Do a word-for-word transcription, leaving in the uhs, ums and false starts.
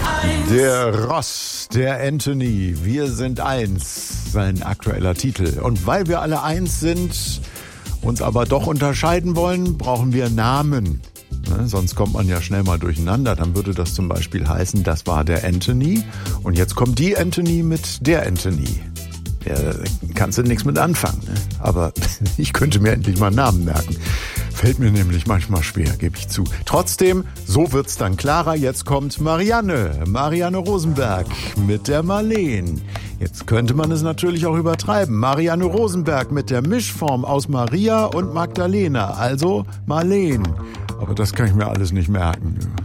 Der Ross, der Anthony, wir sind eins, sein aktueller Titel. Und weil wir alle eins sind, uns aber doch unterscheiden wollen, brauchen wir Namen. Ne, sonst kommt man ja schnell mal durcheinander. Dann würde das zum Beispiel heißen, das war der Anthony und jetzt kommt die Anthony mit der Anthony. Ja, kannst du nichts mit anfangen. Ne? Aber ich könnte mir endlich mal einen Namen merken. Fällt mir nämlich manchmal schwer, gebe ich zu. Trotzdem, so wird's dann klarer. Jetzt kommt Marianne, Marianne Rosenberg mit der Marleen. Jetzt könnte man es natürlich auch übertreiben. Marianne Rosenberg mit der Mischform aus Maria und Magdalena, also Marleen. Aber das kann ich mir alles nicht merken.